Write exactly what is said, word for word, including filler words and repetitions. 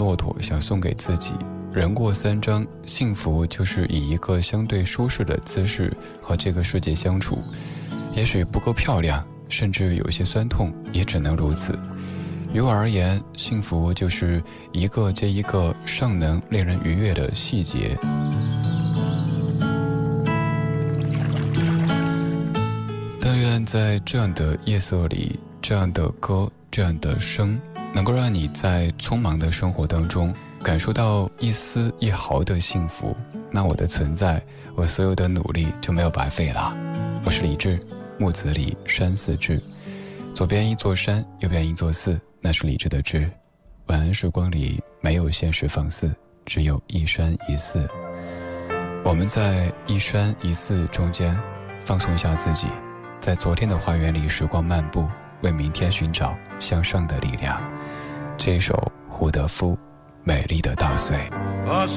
骆驼想送给自己。人过三张，幸福就是以一个相对舒适的姿势和这个世界相处。也许不够漂亮，甚至有些酸痛，也只能如此。于我而言，幸福就是一个接一个尚能令人愉悦的细节。但愿在这样的夜色里，这样的歌，这样的声，能够让你在匆忙的生活当中感受到一丝一毫的幸福。那我的存在，我所有的努力就没有白费了。我是李志，木子李，山寺志，左边一座山，右边一座寺，那是李志的志。晚安时光里没有现实放肆，只有一山一寺。我们在一山一寺中间放松一下自己，在昨天的花园里时光漫步，为明天寻找向上的力量。这一首胡德夫《美丽的稻穗》。 把